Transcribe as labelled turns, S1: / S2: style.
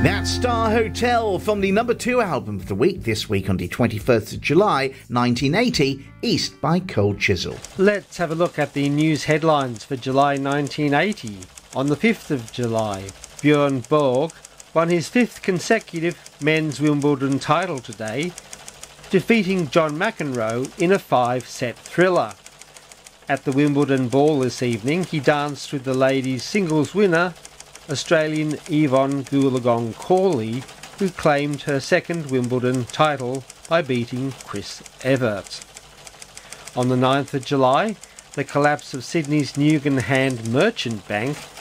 S1: That's Star Hotel from the number 2 album of the week this week on the 21st of July 1980, East by Cold Chisel.
S2: Let's have a look at the news headlines for July 1980. On the 5th of July, Björn Borg won his 5th consecutive men's Wimbledon title today, defeating John McEnroe in a 5-set thriller. At the Wimbledon ball this evening, he danced with the ladies' singles winner, Australian Yvonne Goolagong-Cawley, who claimed her 2nd Wimbledon title by beating Chris Evert. On the 9th of July, the collapse of Sydney's Nugan Hand Merchant Bank